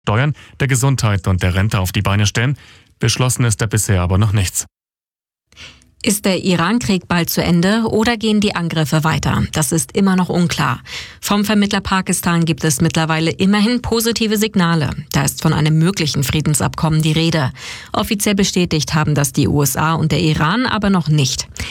Steuern, der Gesundheit und der Rente auf die Beine stellen. Beschlossen ist da bisher aber noch nichts. Ist der Iran-Krieg bald zu Ende oder gehen die Angriffe weiter? Das ist immer noch unklar. Vom Vermittler Pakistan gibt es mittlerweile immerhin positive Signale. Da ist von einem möglichen Friedensabkommen die Rede. Offiziell bestätigt haben das die USA und der Iran aber noch nicht.